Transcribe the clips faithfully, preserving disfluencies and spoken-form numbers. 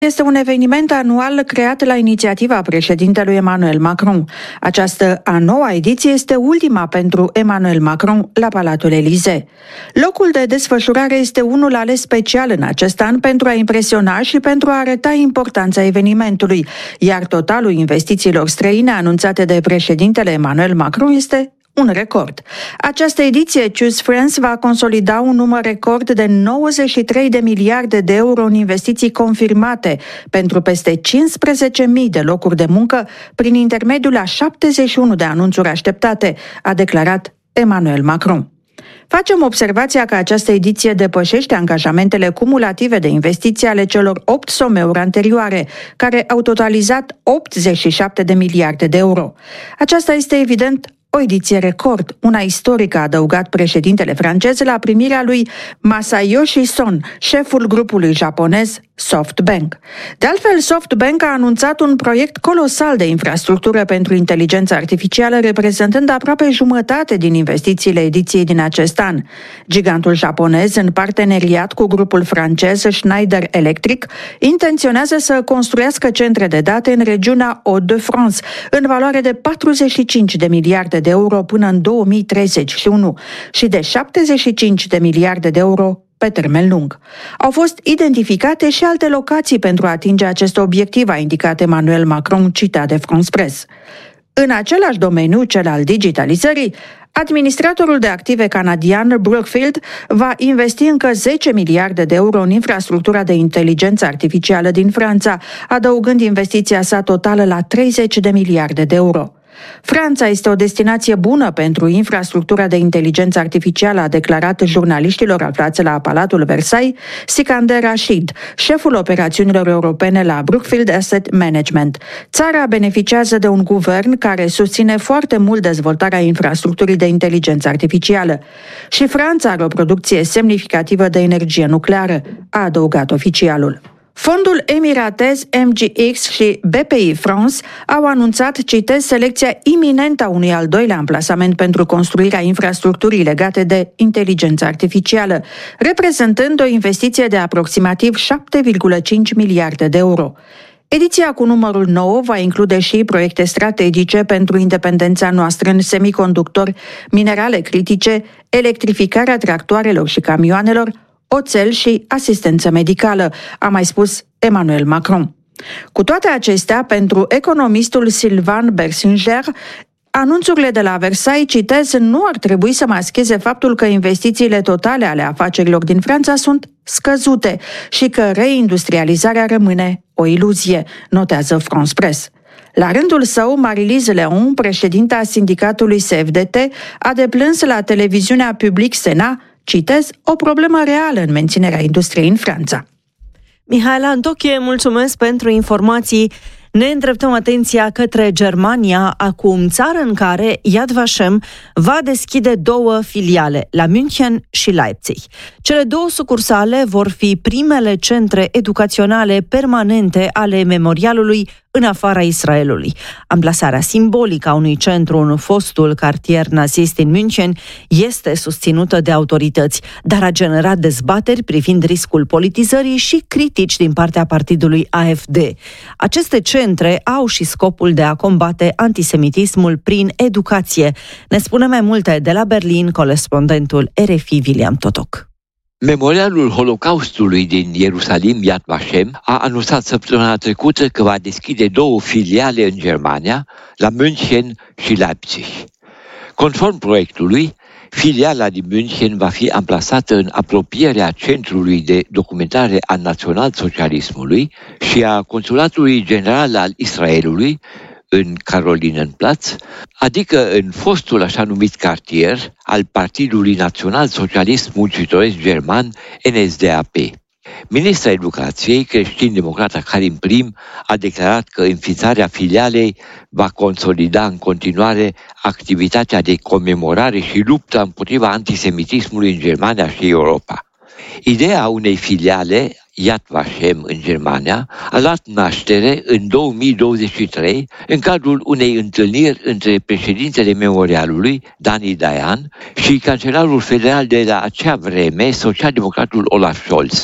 Este un eveniment anual creat la inițiativa președintelui Emmanuel Macron. Această a noua ediție este ultima pentru Emmanuel Macron la Palatul Élysée. Locul de desfășurare este unul ales special în acest an pentru a impresiona și pentru a arăta importanța evenimentului, iar totalul investițiilor străine anunțate de președintele Emmanuel Macron este un record. Această ediție Choose France va consolida un număr record de nouăzeci și trei de miliarde de euro în investiții confirmate pentru peste cincisprezece mii de locuri de muncă prin intermediul a șaptezeci și unu de anunțuri așteptate, a declarat Emmanuel Macron. Facem observația că această ediție depășește angajamentele cumulative de investiții ale celor opt sommeuri anterioare, care au totalizat optzeci și șapte de miliarde de euro. Aceasta este evident o ediție record, una istorică, a adăugat președintele francez la primirea lui Masayoshi Son, șeful grupului japonez SoftBank. De altfel, SoftBank a anunțat un proiect colosal de infrastructură pentru inteligență artificială, reprezentând aproape jumătate din investițiile ediției din acest an. Gigantul japonez, în parteneriat cu grupul francez Schneider Electric, intenționează să construiască centre de date în regiunea Hauts-de-France, în valoare de patruzeci și cinci de miliarde de euro până în două mii treizeci și unu și de șaptezeci și cinci de miliarde de euro pe termen lung. Au fost identificate și alte locații pentru a atinge acest obiectiv, a indicat Emmanuel Macron, citat de France Press. În același domeniu, cel al digitalizării, administratorul de active canadian Brookfield va investi încă zece miliarde de euro în infrastructura de inteligență artificială din Franța, adăugând investiția sa totală la treizeci de miliarde de euro. Franța este o destinație bună pentru infrastructura de inteligență artificială, a declarat jurnaliștilor aflați la Palatul Versailles Sikander Rashid, șeful operațiunilor europene la Brookfield Asset Management. Țara beneficiază de un guvern care susține foarte mult dezvoltarea infrastructurii de inteligență artificială. Și Franța are o producție semnificativă de energie nucleară, a adăugat oficialul. Fondul emiratez M G X și B P I France au anunțat, citez, selecția iminentă a unui al doilea amplasament pentru construirea infrastructurii legate de inteligență artificială, reprezentând o investiție de aproximativ șapte virgulă cinci miliarde de euro. Ediția cu numărul nouă va include și proiecte strategice pentru independența noastră în semiconductori, minerale critice, electrificarea tractoarelor și camioanelor, oțel și asistență medicală, a mai spus Emmanuel Macron. Cu toate acestea, pentru economistul Sylvain Bersinger, anunțurile de la Versailles, citez, nu ar trebui să mascheze faptul că investițiile totale ale afacerilor din Franța sunt scăzute și că reindustrializarea rămâne o iluzie, notează France Press. La rândul său, Marie-Lise Léon, președinta sindicatului S F D T, a deplâns la televiziunea Public Sénat, citez, o problemă reală în menținerea industriei în Franța. Mihaela Antochie, mulțumesc pentru informații. Ne îndreptăm atenția către Germania, acum țară în care Yad Vashem va deschide două filiale, la München și Leipzig. Cele două sucursale vor fi primele centre educaționale permanente ale memorialului în afara Israelului. Amplasarea simbolică a unui centru în fostul cartier nazist din München este susținută de autorități, dar a generat dezbateri privind riscul politizării și critici din partea partidului A F D. Aceste centre au și scopul de a combate antisemitismul prin educație. Ne spune mai multe de la Berlin corespondentul R F I William Totoc. Memorialul Holocaustului din Ierusalim, Yad Vashem, a anunțat săptămâna trecută că va deschide două filiale în Germania, la München și Leipzig. Conform proiectului, filiala din München va fi amplasată în apropierea Centrului de Documentare a Național-Socialismului și a Consulatului General al Israelului, în Carolinenplatz, adică în fostul așa numit cartier al Partidului Național Socialist Muncitoresc German, N S D A P. Ministra Educației, creștin-democrata Karin Prim, a declarat că înființarea filialei va consolida în continuare activitatea de comemorare și luptă împotriva antisemitismului în Germania și Europa. Ideea unei filiale Yad Vashem în Germania a luat naștere în două mii douăzeci și trei în cadrul unei întâlniri între președintele memorialului, Dani Dayan, și cancelarul federal de la acea vreme, socialdemocratul Olaf Scholz.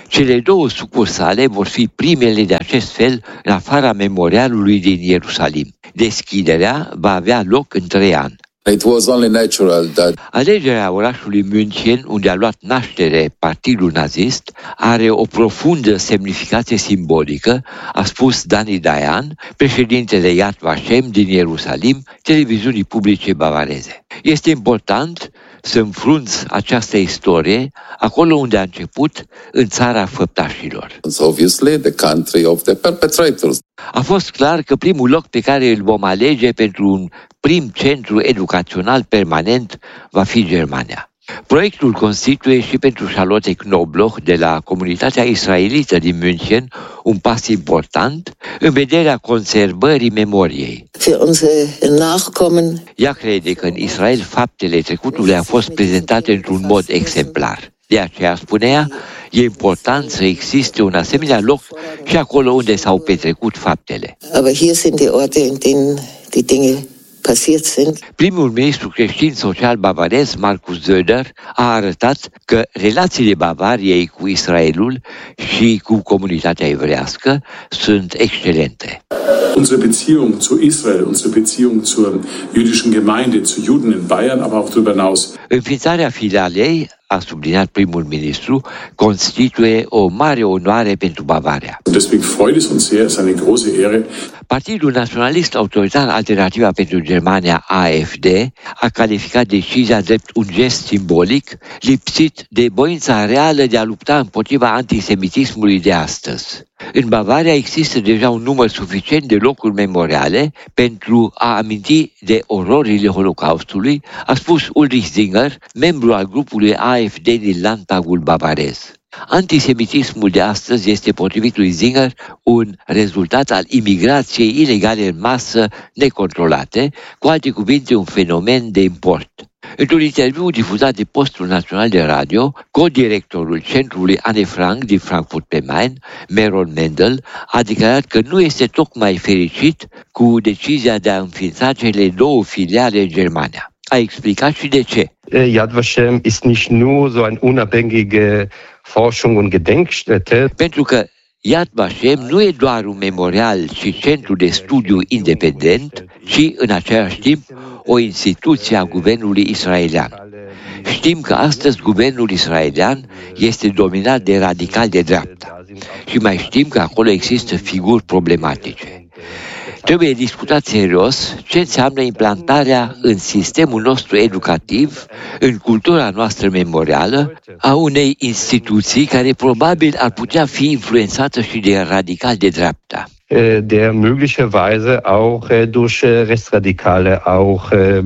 Cele două sucursale vor fi primele de acest fel în afara memorialului din Ierusalim. Deschiderea va avea loc în trei ani. It was only natural that... Alegerea orașului München, unde a luat naștere partidul nazist, are o profundă semnificație simbolică, a spus Dani Dayan, președintele Yad Vashem din Ierusalim, televiziunii publice bavareze. Este important să înfrunți această istorie acolo unde a început, în țara făptașilor. Obviously, the country of the perpetrators. A fost clar că primul loc pe care îl vom alege pentru un prim centru educațional permanent va fi Germania. Proiectul constituie și pentru Charlotte Knobloch de la comunitatea israelită din München un pas important în vederea conservării memoriei. Ea crede că în Israel faptele trecutului au fost prezentate într-un mod exemplar. De aceea, spunea, e important să existe un asemenea loc și acolo unde s-au petrecut faptele. Primul ministru creștin social bavarez, Markus Söder, a arătat că relațiile Bavariei cu Israelul și cu comunitatea evrească sunt excelente. Unsere Beziehung zu Israel, unsere Beziehung zur jüdischen Gemeinde, zu Juden in Bayern, aber auch darüber hinaus. Înființarea filialei, a subliniat primul ministru, constituie o mare onoare pentru Bavaria. Deswegen freut es uns sehr, es ist eine große Ehre. Partidul naționalist autoritar Alternativa pentru Germania, A F D, a calificat decizia drept un gest simbolic lipsit de voința reală de a lupta împotriva antisemitismului de astăzi. În Bavaria există deja un număr suficient de locuri memoriale pentru a aminti de ororile Holocaustului, a spus Ulrich Singer, membru al grupului A F D din Landtagul bavarez. Antisemitismul de astăzi este, potrivit lui Singer, un rezultat al imigrației ilegale în masă necontrolate, cu alte cuvinte un fenomen de import. Într-un interviu difuzat de Postul Național de Radio, co-directorul centrului Anne Frank din Frankfurt pe Main, Meron Mendel, a declarat că nu este tocmai fericit cu decizia de a înființa cele două filiale în Germania. A explicat și de ce. Yad Vashem ist nicht nur so eine unabhängige Forschung und Gedenkstätte. Pentru că Yad Vashem nu e doar un memorial și centru de studiu independent, ci în același timp o instituție a guvernului israelian. Știm că astăzi guvernul israelian este dominat de radicali de dreapta și mai știm că acolo există figuri problematice. Trebuie discutat serios ce înseamnă implantarea în sistemul nostru educativ, în cultura noastră memorială, a unei instituții care probabil ar putea fi influențată și de radicali de dreapta. Der möglicherweise auch durch Rechtsradikale auch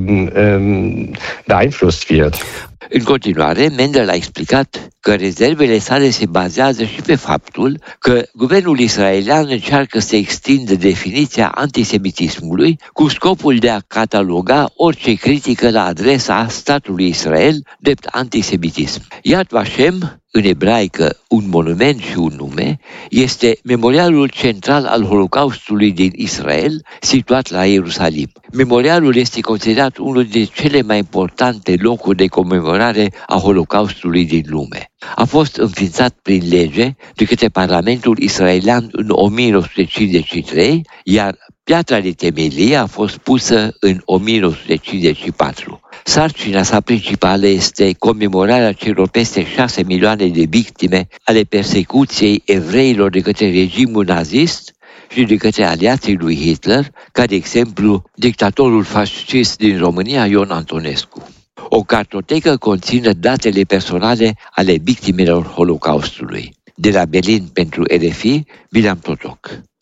beeinflusst wird. În continuare, Mendel a explicat că rezervele sale se bazează și pe faptul că guvernul israelian încearcă să extindă definiția antisemitismului cu scopul de a cataloga orice critică la adresa statului Israel drept antisemitism. Yad Vashem, în ebraică un monument și un nume, este memorialul central al Holocaustului din Israel, situat la Ierusalim. Memorialul este considerat unul dintre cele mai importante locuri de comemorare a Holocaustului din lume. A fost înființat prin lege de către Parlamentul israelian în o mie nouă sute cincizeci și trei, iar piatra de temelie a fost pusă în o mie nouă sute cincizeci și patru. Sarcina sa principală este comemorarea celor peste șase milioane de victime ale persecuției evreilor de către regimul nazist și de către aliații lui Hitler, ca de exemplu dictatorul fascist din România, Ion Antonescu. O cartotecă conține datele personale ale victimelor Holocaustului. De la Berlin pentru R F I, William Totoc.